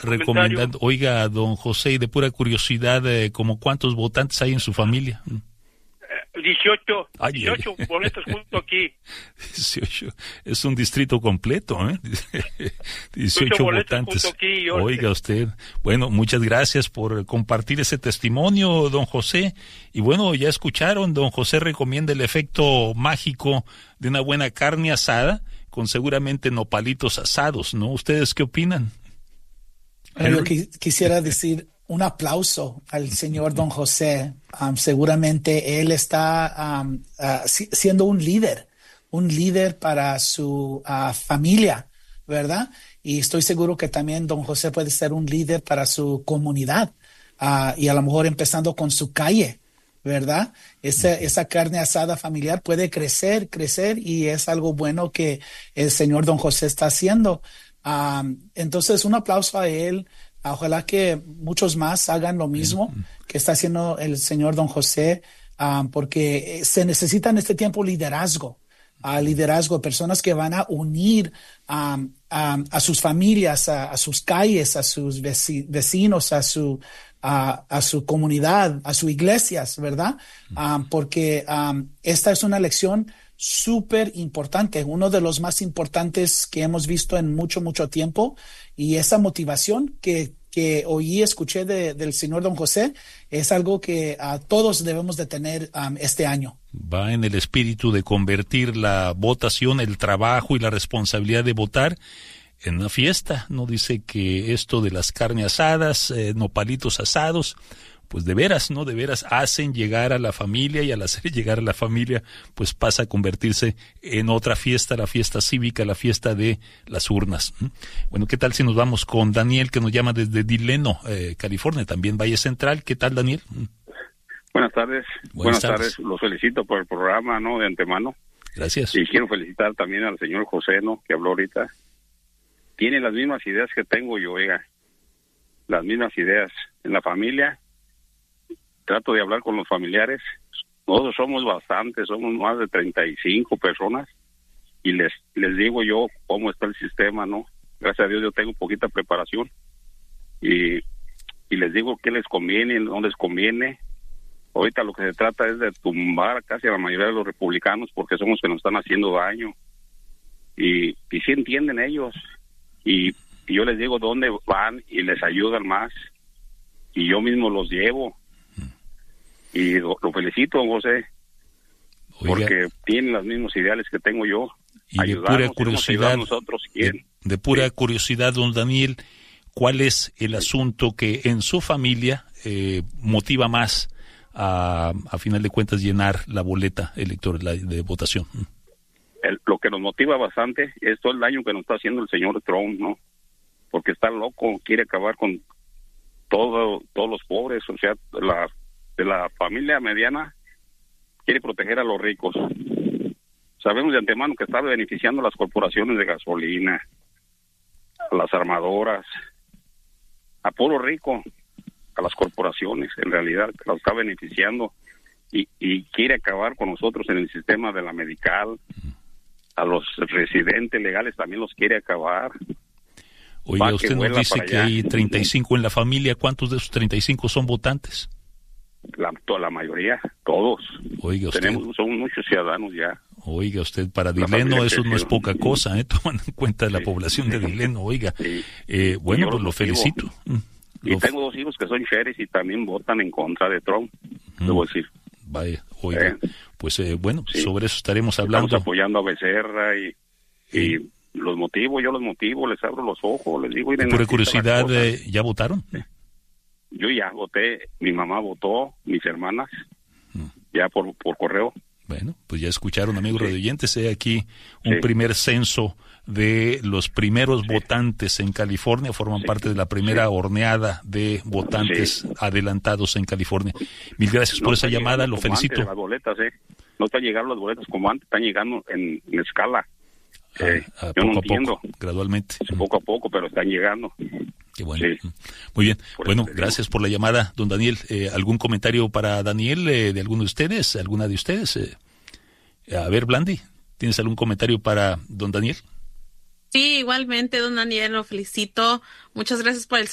recomendando. Oiga, don José, y de pura curiosidad, ¿como cuántos votantes hay en su familia? 18 Ay, boletos junto aquí. 18, es un distrito completo, ¿eh? 18 votantes. Aquí, oiga usted, bueno, muchas gracias por compartir ese testimonio, don José. Y bueno, ya escucharon, don José recomienda el efecto mágico de una buena carne asada con seguramente nopalitos asados, ¿no? ¿Ustedes qué opinan? Yo quisiera decir un aplauso al señor don José. Seguramente él está siendo un líder para su familia, ¿verdad? Y estoy seguro que también don José puede ser un líder para su comunidad, y a lo mejor empezando con su calle, ¿verdad? Esa carne asada familiar puede crecer, y es algo bueno que el señor don José está haciendo. Entonces, un aplauso a él. Ojalá que muchos más hagan lo mismo que está haciendo el señor don José, porque se necesita en este tiempo liderazgo, personas que van a unir a sus familias, a sus calles, a sus vecinos, a su comunidad, a sus iglesias, ¿verdad? Porque esta es una elección súper importante, uno de los más importantes que hemos visto en mucho tiempo, y esa motivación que escuché del señor don José es algo que todos debemos de tener este año. Va en el espíritu de convertir la votación, el trabajo y la responsabilidad de votar en una fiesta. No dice que esto de las carnes asadas, nopalitos asados, pues de veras hacen llegar a la familia, y al hacer llegar a la familia, pues pasa a convertirse en otra fiesta, la fiesta cívica, la fiesta de las urnas. Bueno, ¿qué tal si nos vamos con Daniel, que nos llama desde Delano, California, también Valle Central? ¿Qué tal, Daniel? Buenas tardes. Buenas tardes. Los felicito por el programa, ¿no? De antemano. Gracias. Y quiero felicitar también al señor José, ¿no? Que habló ahorita. Tiene las mismas ideas que tengo yo, oiga. Las mismas ideas. En la familia, trato de hablar con los familiares. Nosotros somos bastantes, somos más de 35 personas. Y les digo yo cómo está el sistema, ¿no? Gracias a Dios yo tengo poquita preparación. Y les digo qué les conviene, no les conviene. Ahorita lo que se trata es de tumbar casi a la mayoría de los republicanos, porque son los que nos están haciendo daño. Y sí entienden ellos. Y yo les digo dónde van y les ayudan más. Y yo mismo los llevo. Y lo felicito, don José, porque tienen los mismos ideales que tengo yo. Y de pura curiosidad, de pura curiosidad, don Daniel, ¿cuál es el asunto que en su familia motiva más a final de cuentas llenar la boleta electoral de votación? Lo que nos motiva bastante es todo el daño que nos está haciendo el señor Trump, ¿no? Porque está loco, quiere acabar con todos los pobres, o sea, de la familia mediana, quiere proteger a los ricos. Sabemos de antemano que está beneficiando a las corporaciones de gasolina, a las armadoras, a puro rico, a las corporaciones, en realidad las está beneficiando, y quiere acabar con nosotros en el sistema de la medical. A los residentes legales también los quiere acabar. Oiga, usted nos dice que hay 35 en la familia. ¿Cuántos de esos 35 son votantes? La mayoría, todos. Oiga usted. Son muchos ciudadanos ya. Oiga usted, para Delano eso no es poca cosa, tomando en cuenta la población de Delano, oiga. Bueno, pues lo felicito. Y tengo dos hijos que son sheriffs y también votan en contra de Trump, debo decir. Vaya, oiga, pues bueno, sobre eso estaremos hablando. Estamos apoyando a Becerra y los motivo, les abro los ojos, les digo. Por curiosidad, ¿ya votaron? Yo ya voté, mi mamá votó, mis hermanas, ya por correo. Bueno, pues ya escucharon, amigos radioyentes, aquí un primer censo de los primeros votantes en California, forman parte de la primera horneada de votantes adelantados en California. Mil gracias por esa llamada, lo felicito. Las boletas, no están llegando las boletas como antes, están llegando en escala. Yo no entiendo. Gradualmente. Poco a poco, pero están llegando. Qué bueno. Muy bien. Bueno, gracias por la llamada, don Daniel. ¿Algún comentario para Daniel de alguno de ustedes? ¿Alguna de ustedes? A ver, Blandy, ¿tienes algún comentario para don Daniel? Sí, igualmente, don Daniel, lo felicito. Muchas gracias por el